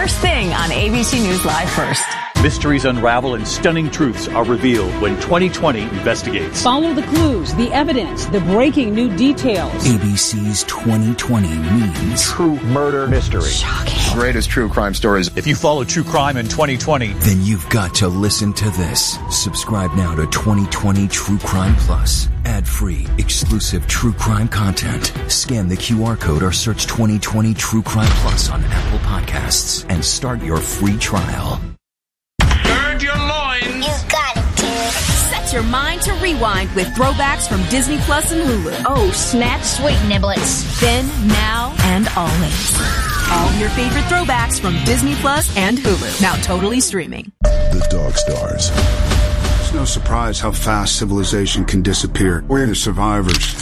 first thing on ABC News Live First. Mysteries unravel and stunning truths are revealed when 2020 investigates. Follow the clues, the evidence, the breaking new details. ABC's 2020 means true murder mystery. Shocking. Greatest true crime stories. If you follow true crime in 2020, then you've got to listen to this. Subscribe now to 2020 True Crime Plus. Ad-free, exclusive true crime content. Scan the QR code or search 2020 True Crime Plus on Apple Podcasts and start your free trial. Gird your loins. You got it, dude. Set your mind to rewind with throwbacks from Disney Plus and Hulu. Oh, snap, sweet niblets. Then, now, and always. All your favorite throwbacks from Disney Plus and Hulu. Now totally streaming. The Dog Stars. It's no surprise how fast civilization can disappear. We're the survivors.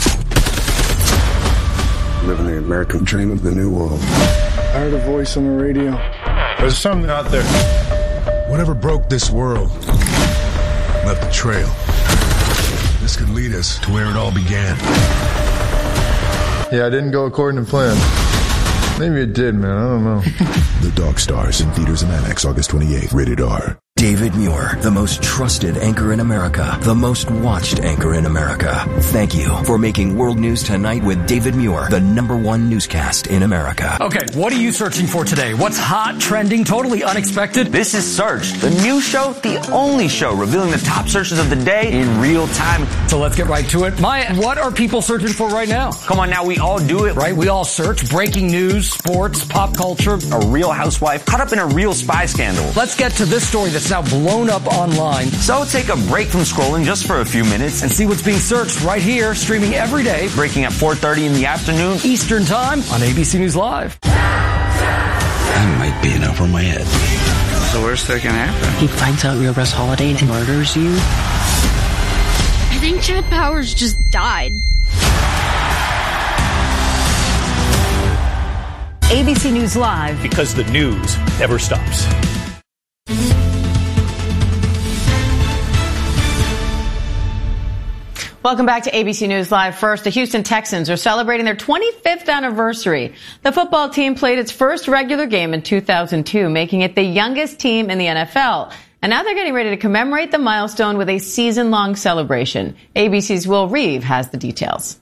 Living the American dream of the new world. I heard a voice on the radio. There's something out there. Whatever broke this world left a trail. This could lead us to where it all began. Yeah, I didn't go according to plan. Maybe it did, man. I don't know. The Dog Stars in theaters and IMAX August 28th. Rated R. David Muir, the most trusted anchor in America, the most watched anchor in America. Thank you for making World News Tonight with David Muir, the #1 newscast in America. Okay, what are you searching for today? What's hot, trending, totally unexpected? This is Search, the new show, the only show revealing the top searches of the day in real time. So let's get right to it. Maya, what are people searching for right now? Come on now, we all do it. Right, we all search breaking news, sports, pop culture. A real housewife caught up in a real spy scandal. Let's get to this story that's now blown up online. So take a break from scrolling just for a few minutes and see what's being searched right here, streaming every day, breaking at 4:30 in the afternoon Eastern Time on ABC News Live. I might be in over my head. What's the worst that can happen? He finds out you're Russ Holiday and murders you. I think Chad Powers just died. ABC News Live. Because the news never stops. Welcome back to ABC News Live First. The Houston Texans are celebrating their 25th anniversary. The football team played its first regular game in 2002, making it the youngest team in the NFL. And now they're getting ready to commemorate the milestone with a season-long celebration. ABC's Will Reeve has the details.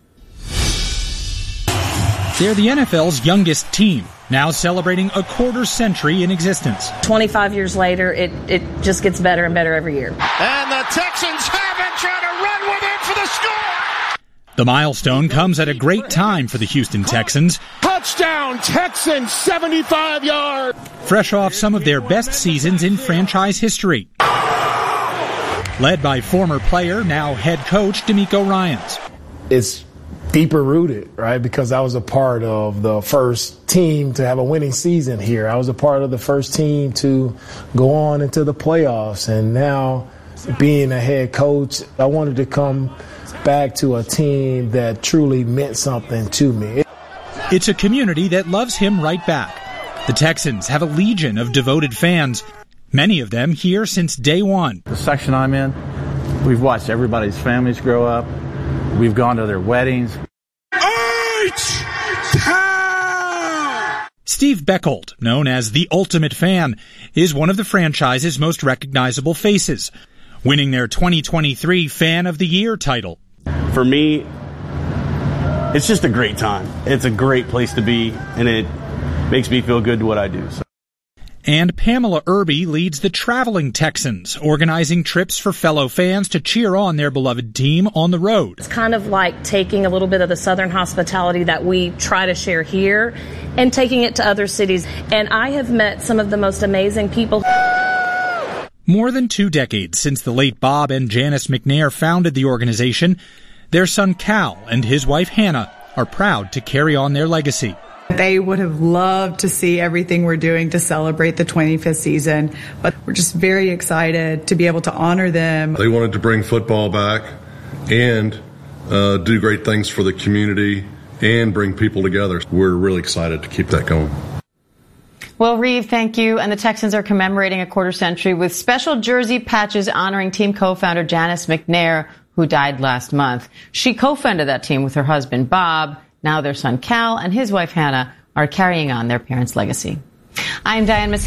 They're the NFL's youngest team, now celebrating a quarter century in existence. 25 years later, it just gets better and better every year. And the Texans have it, trying to run with it for the score. The milestone comes at a great time for the Houston Texans. Touchdown, Texans, 75 yards. Fresh off some of their best seasons in franchise history. Led by former player, now head coach, D'Amico Ryans. It's deeper rooted, right? Because I was a part of the first team to have a winning season here. I was a part of the first team to go on into the playoffs. And now, being a head coach, I wanted to come back to a team that truly meant something to me. It's a community that loves him right back. The Texans have a legion of devoted fans, many of them here since day one. The section I'm in, we've watched everybody's families grow up. We've gone to their weddings. Steve Beckholt, known as the Ultimate Fan, is one of the franchise's most recognizable faces, winning their 2023 Fan of the Year title. For me, it's just a great time. It's a great place to be, and it makes me feel good to what I do. So. And Pamela Irby leads the Traveling Texans, organizing trips for fellow fans to cheer on their beloved team on the road. It's kind of like taking a little bit of the Southern hospitality that we try to share here and taking it to other cities. And I have met some of the most amazing people. More than 2 decades since the late Bob and Janice McNair founded the organization, their son Cal and his wife Hannah are proud to carry on their legacy. They would have loved to see everything we're doing to celebrate the 25th season, but we're just very excited to be able to honor them. They wanted to bring football back and do great things for the community and bring people together. We're really excited to keep that going. Well, Reeve, thank you. And the Texans are commemorating a quarter century with special jersey patches honoring team co-founder Janice McNair, who died last month. She co-founded that team with her husband, Bob. Now their son Cal and his wife Hannah are carrying on their parents' legacy. I'm Diane